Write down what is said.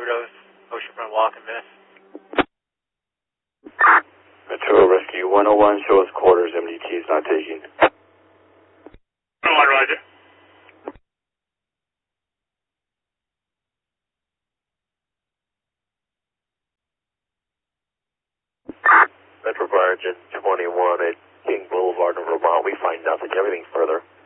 Cerritos, Oceanfront Walk and Miss. Metro Rescue 101, show us quarters, MDT is not taking. 101, roger. Metro Virgin 21 at King Boulevard in Vermont, we find nothing. Everything further.